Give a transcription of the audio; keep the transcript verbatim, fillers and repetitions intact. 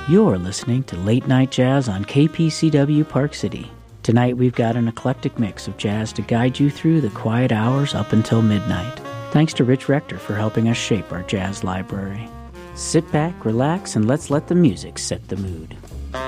You're listening to Late Night Jazz on K P C W Park City. Tonight we've got an eclectic mix of jazz to guide you through the quiet hours up until midnight. Thanks to Rich Rector for helping us shape our jazz library. Sit back, relax, and let's let the music set the mood.